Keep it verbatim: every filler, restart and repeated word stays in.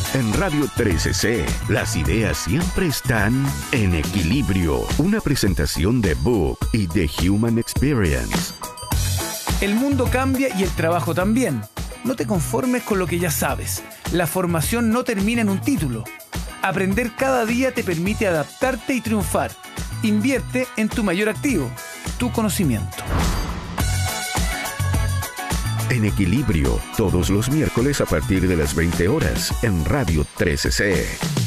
En Radio trece C, las ideas siempre están en equilibrio. Una presentación de Book y The Human Experience. El mundo cambia y el trabajo también. No te conformes con lo que ya sabes. La formación no termina en un título. Aprender cada día te permite adaptarte y triunfar. Invierte en tu mayor activo, tu conocimiento. En equilibrio, todos los miércoles a partir de las veinte horas en Radio trece C.